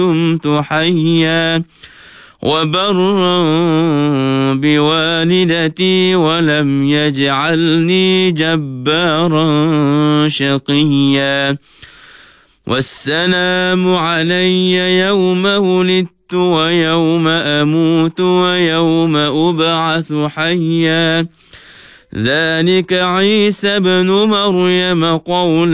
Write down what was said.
دمت حيا وبرا بوالدتي ولم يجعلني جبارا شقيا. والسلام علي يوم ولدت ويوم أموت ويوم أبعث حيا. ذلك عيسى ابن مريم قول